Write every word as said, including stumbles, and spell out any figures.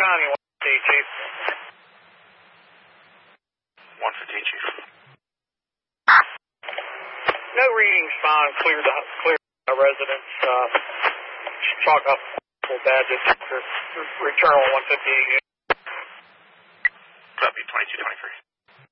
County, one fifty, Chief. one fifty, Chief. No readings found. Clear the clear the residence. Uh, chalk up badges. Return on one fifty. Copy, twenty-two twenty-three.